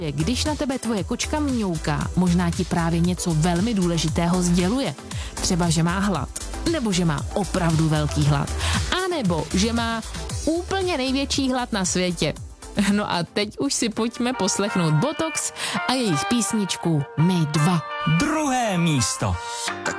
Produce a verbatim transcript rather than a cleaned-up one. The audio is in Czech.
Když na tebe tvoje kočka mňouká, možná ti právě něco velmi důležitého sděluje. Třeba, že má hlad, nebo že má opravdu velký hlad, a nebo že má úplně největší hlad na světě. No a teď už si pojďme poslechnout Botox a jejich písničku My dva. Druhé místo. Tak